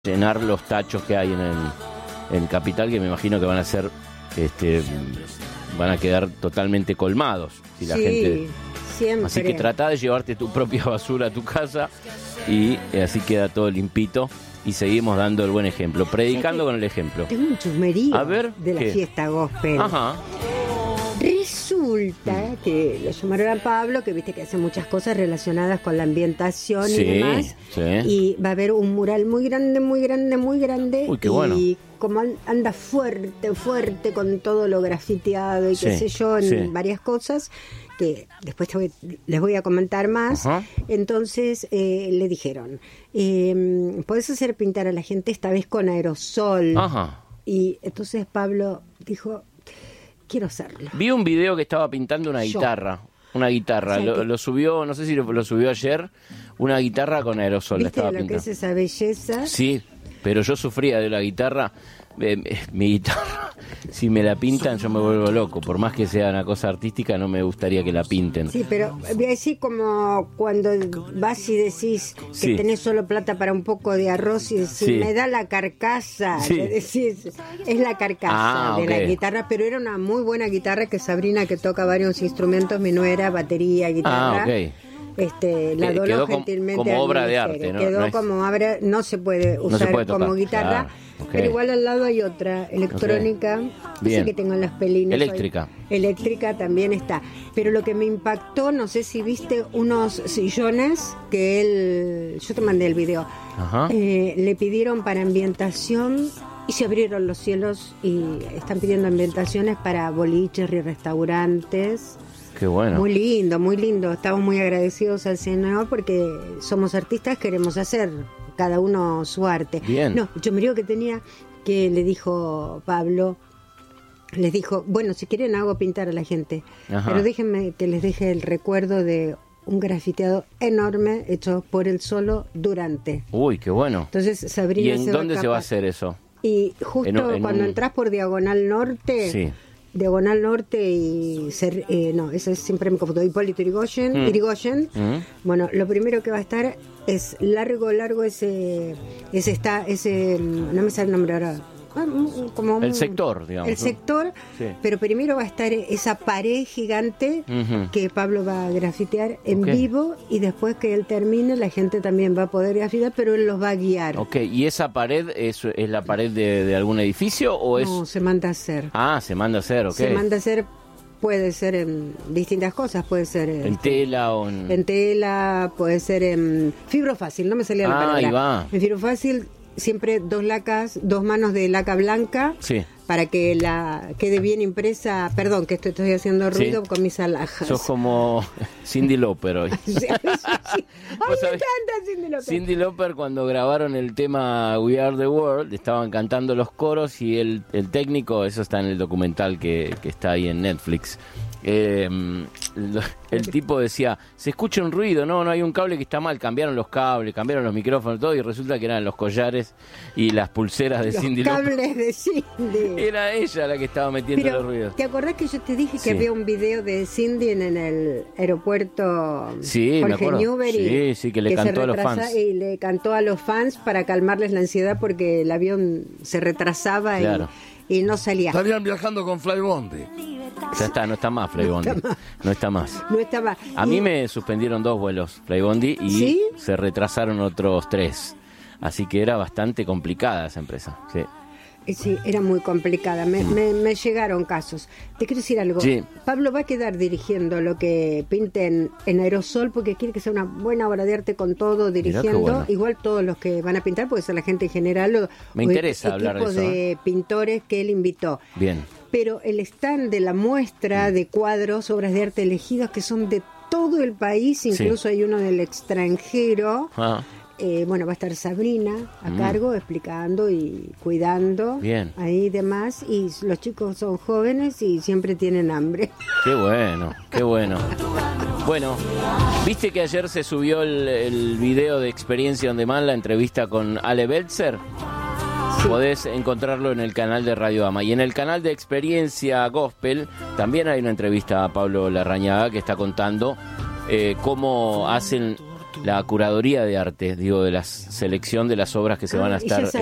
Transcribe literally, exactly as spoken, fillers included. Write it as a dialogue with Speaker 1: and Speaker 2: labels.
Speaker 1: llenar los tachos que hay en el, en Capital, que me imagino que van a ser, este, van a quedar totalmente colmados. Si la
Speaker 2: sí,
Speaker 1: gente...
Speaker 2: siempre.
Speaker 1: Así que trata de llevarte tu propia basura a tu casa y así queda todo limpito y seguimos dando el buen ejemplo, predicando con el ejemplo.
Speaker 2: Tengo un chusmerío
Speaker 1: A ver,
Speaker 2: de la
Speaker 1: ¿qué?
Speaker 2: fiesta gospel.
Speaker 1: Ajá.
Speaker 2: Resulta que lo llamaron a Pablo, que viste que hace muchas cosas relacionadas con la ambientación
Speaker 1: Sí,
Speaker 2: y demás.
Speaker 1: sí.
Speaker 2: Y va a haber un mural muy grande, muy grande, muy grande.
Speaker 1: Uy, qué
Speaker 2: y
Speaker 1: bueno.
Speaker 2: como anda fuerte, fuerte con todo lo grafiteado y
Speaker 1: Sí,
Speaker 2: qué sé yo, en
Speaker 1: sí.
Speaker 2: varias cosas, que después te voy- les voy a comentar más.
Speaker 1: Ajá.
Speaker 2: Entonces eh, le dijeron, eh, podés hacer pintar a la gente esta vez con aerosol.
Speaker 1: Ajá.
Speaker 2: Y entonces Pablo dijo, quiero hacerlo.
Speaker 1: Vi un video que estaba pintando una
Speaker 2: Yo.
Speaker 1: guitarra. Una guitarra.
Speaker 2: O sea
Speaker 1: lo,
Speaker 2: que-
Speaker 1: lo subió, no sé si lo, lo subió ayer. Una guitarra con aerosol. La
Speaker 2: ¿Viste
Speaker 1: estaba
Speaker 2: lo que
Speaker 1: pintando.
Speaker 2: es esa belleza?
Speaker 1: Sí, pero yo sufría de la guitarra. Eh, eh, mi guitarra, si me la pintan, yo me vuelvo loco. Por más que sea una cosa artística, no me gustaría que la pinten.
Speaker 2: Sí, pero voy a decir como cuando vas y decís que
Speaker 1: Sí.
Speaker 2: tenés solo plata para un poco de arroz y decís,
Speaker 1: Sí.
Speaker 2: me da la carcasa.
Speaker 1: Sí.
Speaker 2: Le decís, es la carcasa
Speaker 1: Ah,
Speaker 2: de
Speaker 1: ok.
Speaker 2: la guitarra, pero era una muy buena guitarra que Sabrina, que toca varios instrumentos, mi nuera, batería, guitarra.
Speaker 1: Ah, ok.
Speaker 2: Este, la
Speaker 1: Que-
Speaker 2: donó
Speaker 1: quedó com-
Speaker 2: gentilmente
Speaker 1: como
Speaker 2: al
Speaker 1: obra de
Speaker 2: ministerio.
Speaker 1: arte, ¿no?
Speaker 2: Quedó
Speaker 1: No es-
Speaker 2: como obra, no se puede
Speaker 1: se
Speaker 2: usar
Speaker 1: puede tocar,
Speaker 2: como guitarra,
Speaker 1: claro, ok.
Speaker 2: pero igual al lado hay otra, electrónica,
Speaker 1: Bien.
Speaker 2: esa que tengo en las pelines.
Speaker 1: Eléctrica.
Speaker 2: Hoy. Eléctrica también está. Pero lo que me impactó, no sé si viste unos sillones que él, yo te mandé el video,
Speaker 1: Ajá.
Speaker 2: eh, le pidieron para ambientación y se abrieron los cielos y están pidiendo ambientaciones para boliches y restaurantes.
Speaker 1: Qué bueno.
Speaker 2: Muy lindo, muy lindo. Estamos muy agradecidos al Señor porque somos artistas, queremos hacer cada uno su arte.
Speaker 1: Bien.
Speaker 2: No, yo me digo que tenía que le dijo Pablo, les dijo, bueno, si quieren hago pintar a la gente,
Speaker 1: Ajá.
Speaker 2: pero déjenme que les deje el recuerdo de un grafiteado enorme hecho por él solo durante.
Speaker 1: Uy, qué bueno.
Speaker 2: Entonces Sabrina
Speaker 1: ¿Y en
Speaker 2: se
Speaker 1: dónde
Speaker 2: va
Speaker 1: se va a
Speaker 2: capaz-
Speaker 1: hacer eso?
Speaker 2: Y justo
Speaker 1: En un- en
Speaker 2: cuando
Speaker 1: un-
Speaker 2: entras por Diagonal Norte,
Speaker 1: Sí.
Speaker 2: Diagonal Norte y Cer- eh, no, ese es siempre me confundo, Hipólito Yrigoyen,
Speaker 1: Mm.
Speaker 2: Yrigoyen.
Speaker 1: Mm.
Speaker 2: Bueno, lo primero que va a estar es largo, largo ese, ese está, ese, mm, no me sale el nombre ahora. Ah, mm, como un-
Speaker 1: El sector, digamos,
Speaker 2: El
Speaker 1: ¿no?
Speaker 2: sector,
Speaker 1: Sí.
Speaker 2: pero primero va a estar esa pared gigante
Speaker 1: Ujú.
Speaker 2: que Pablo va a grafitear en
Speaker 1: Ok.
Speaker 2: vivo y después que él termine la gente también va a poder grafitear, pero él los va a guiar.
Speaker 1: Ok, ¿y esa pared es, es la pared de, de algún edificio o es...?
Speaker 2: No, se manda a hacer.
Speaker 1: Ah, se manda a hacer, ok.
Speaker 2: Se manda a hacer, puede ser en distintas cosas, puede ser en,
Speaker 1: ¿En tela o en...?
Speaker 2: en tela, puede ser en fibrofácil, no me salía la
Speaker 1: Ah,
Speaker 2: palabra.
Speaker 1: ahí va.
Speaker 2: En fibrofácil siempre dos lacas, dos manos de laca blanca
Speaker 1: Sí.
Speaker 2: para que la quede bien impresa. Perdón, que esto estoy haciendo ruido
Speaker 1: Sí.
Speaker 2: con mis alhajas.
Speaker 1: Sos como Cyndi Lauper hoy.
Speaker 2: Sí, sí, sí. Ay,
Speaker 1: Vos
Speaker 2: me
Speaker 1: sabés-
Speaker 2: encanta Cyndi Lauper.
Speaker 1: Cyndi Lauper, cuando grabaron el tema We Are the World, estaban cantando los coros y el, el técnico, eso está en el documental que, que está ahí en Netflix. eh, lo- el tipo decía, se escucha un ruido, no, no hay un cable que está mal, cambiaron los cables, cambiaron los micrófonos, todo, y resulta que eran los collares y las pulseras de
Speaker 2: Los
Speaker 1: Cyndi Lauper.
Speaker 2: cables de Cindy.
Speaker 1: Era ella la que estaba metiendo los
Speaker 2: Pero,
Speaker 1: ruidos.
Speaker 2: ¿te acordás que yo te dije que
Speaker 1: Sí.
Speaker 2: había un video de Cindy en, en el aeropuerto
Speaker 1: Sí, me
Speaker 2: Jorge
Speaker 1: acuerdo.
Speaker 2: Newbery?
Speaker 1: Sí, sí, que le
Speaker 2: se
Speaker 1: cantó a los
Speaker 2: retrasa-
Speaker 1: fans.
Speaker 2: Y le cantó a los fans para calmarles la ansiedad porque el avión se retrasaba y-
Speaker 1: Claro.
Speaker 2: y, no salía.
Speaker 3: Estarían viajando con Flybondi.
Speaker 1: Ya está, no está más Flybondi. No está más.
Speaker 2: No estaba.
Speaker 1: A
Speaker 2: Y-
Speaker 1: mí me suspendieron dos vuelos Flybondi y
Speaker 2: ¿Sí?
Speaker 1: se retrasaron otros tres. Así que era bastante complicada esa empresa. Sí.
Speaker 2: Eh, Sí, era muy complicada. Me, me, me llegaron casos. Te quiero decir algo.
Speaker 1: Sí.
Speaker 2: Pablo va a quedar dirigiendo lo que pinten en aerosol porque quiere que sea una buena obra de arte con todo
Speaker 1: qué
Speaker 2: dirigiendo.
Speaker 1: bueno.
Speaker 2: Igual todos los que van a pintar, puede ser la gente en general o,
Speaker 1: Me
Speaker 2: o
Speaker 1: interesa
Speaker 2: equipos
Speaker 1: hablar de eso,
Speaker 2: de pintores que él invitó.
Speaker 1: Bien.
Speaker 2: Pero el stand de la muestra de cuadros, obras de arte elegidos que son de todo el país, incluso hay uno del extranjero.
Speaker 1: Ah,
Speaker 2: Eh, bueno, va a estar Sabrina a
Speaker 1: Mm.
Speaker 2: cargo explicando y cuidando
Speaker 1: Bien.
Speaker 2: ahí demás, y los chicos son jóvenes y siempre tienen hambre.
Speaker 1: qué bueno, qué bueno. Bueno, ¿viste que ayer se subió el, el video de Experiencia on Demand, la entrevista con Ale Belzer? Podés encontrarlo en el canal de Radio Ama. Y en el canal de Experiencia Gospel también hay una entrevista a Pablo Larrañaga que está contando eh, cómo hacen la curaduría de arte, digo, de la selección de las obras que se van a
Speaker 2: Ah, y ya
Speaker 1: estar